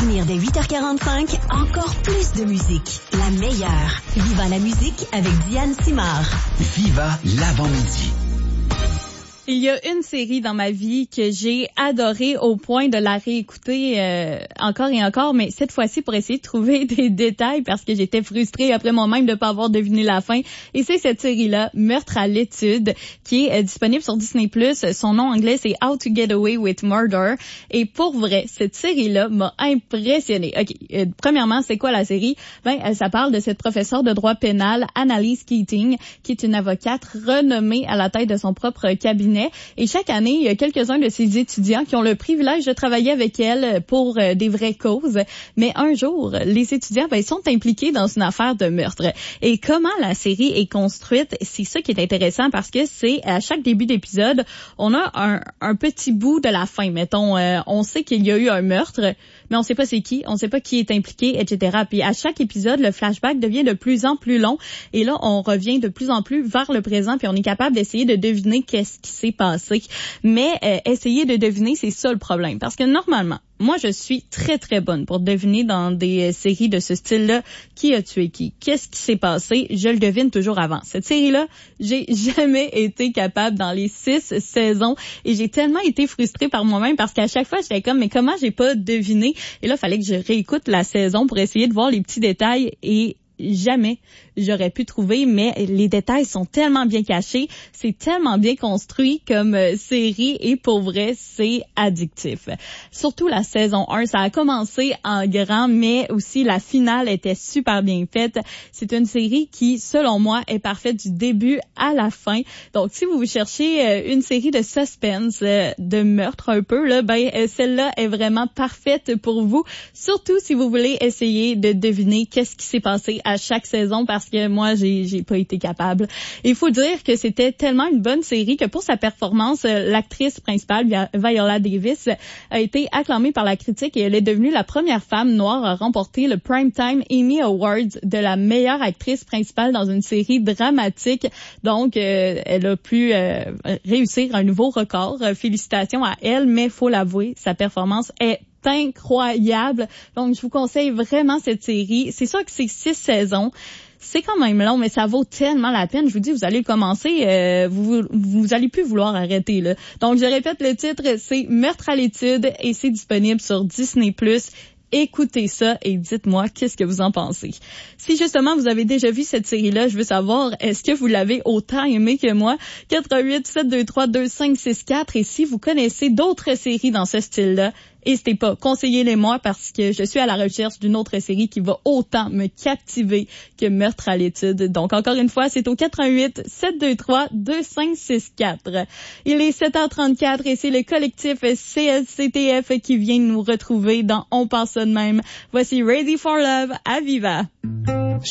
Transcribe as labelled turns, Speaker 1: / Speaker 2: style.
Speaker 1: venir dès 8h45, encore plus de musique. La meilleure. Viva la musique avec Diane Simard.
Speaker 2: Viva l'avant-midi.
Speaker 3: Il y a une série dans ma vie que j'ai adorée au point de la réécouter encore et encore, mais cette fois-ci pour essayer de trouver des détails parce que j'étais frustrée après moi-même de ne pas avoir deviné la fin. Et c'est cette série-là, Meurtre à l'étude, qui est disponible sur Disney+. Son nom anglais, c'est How to Get Away with Murder. Et pour vrai, cette série-là m'a impressionnée. OK, premièrement, c'est quoi la série? Ça parle de cette professeure de droit pénal, Annalise Keating, qui est une avocate renommée à la tête de son propre cabinet. Et chaque année, il y a quelques-uns de ses étudiants qui ont le privilège de travailler avec elle pour des vraies causes. Mais un jour, les étudiants sont impliqués dans une affaire de meurtre. Et comment la série est construite, c'est ça qui est intéressant parce que c'est à chaque début d'épisode, on a un petit bout de la fin. Mettons, on sait qu'il y a eu un meurtre, mais on sait pas c'est qui, on sait pas qui est impliqué, etc. Puis à chaque épisode, le flashback devient de plus en plus long. Et là, on revient de plus en plus vers le présent, puis on est capable d'essayer de deviner qu'est-ce qui s'est passé. Mais essayer de deviner, c'est ça le problème. Parce que normalement, moi, je suis très, très bonne pour deviner dans des séries de ce style-là qui a tué qui. Qu'est-ce qui s'est passé? Je le devine toujours avant. Cette série-là, j'ai jamais été capable dans les 6 saisons et j'ai tellement été frustrée par moi-même parce qu'à chaque fois, j'étais comme, mais comment j'ai pas deviné? Et là, il fallait que je réécoute la saison pour essayer de voir les petits détails et jamais j'aurais pu trouver, mais les détails sont tellement bien cachés, c'est tellement bien construit comme série et pour vrai, c'est addictif. Surtout la saison 1, ça a commencé en grand, mais aussi la finale était super bien faite. C'est une série qui, selon moi, est parfaite du début à la fin. Donc, si vous cherchez une série de suspense, de meurtre un peu, là, celle-là est vraiment parfaite pour vous, surtout si vous voulez essayer de deviner qu'est-ce qui s'est passé à chaque saison parce que moi, j'ai pas été capable. Il faut dire que c'était tellement une bonne série que pour sa performance, l'actrice principale, Viola Davis, a été acclamée par la critique et elle est devenue la première femme noire à remporter le Primetime Emmy Award de la meilleure actrice principale dans une série dramatique. Donc, elle a pu réussir un nouveau record. Félicitations à elle, mais faut l'avouer, sa performance est incroyable. Donc, je vous conseille vraiment cette série. C'est sûr que c'est 6 saisons. C'est quand même long, mais ça vaut tellement la peine. Je vous dis, vous allez le commencer, vous allez plus vouloir arrêter, là. Donc, je répète le titre, c'est Meurtre à l'étude et c'est disponible sur Disney+. Écoutez ça et dites-moi qu'est-ce que vous en pensez. Si justement vous avez déjà vu cette série-là, je veux savoir, est-ce que vous l'avez autant aimé que moi? 88-723-2564 et si vous connaissez d'autres séries dans ce style-là, n'hésitez pas, conseillez-les-moi parce que je suis à la recherche d'une autre série qui va autant me captiver que Meurtre à l'étude. Donc, encore une fois, c'est au 88-723-2564. Il est 7h34 et c'est le collectif CSCTF qui vient nous retrouver dans On pense ça de même. Voici Ready for Love à Viva.